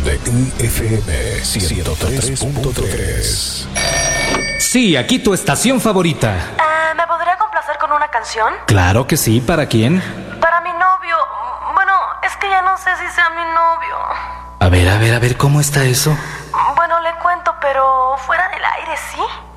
de IFM 103.3. Sí, aquí tu estación favorita. ¿Me podría complacer con una canción? Claro que sí, ¿para quién? Para mi novio. Bueno, es que ya no sé si sea mi novio. A ver, ¿cómo está eso? Bueno, le cuento, pero fuera del aire, ¿sí?